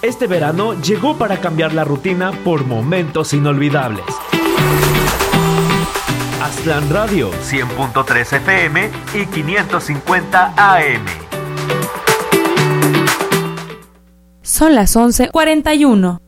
Este verano llegó para cambiar la rutina por momentos inolvidables. Aztlán Radio, 100.3 FM y 550 AM. Son las 11:41.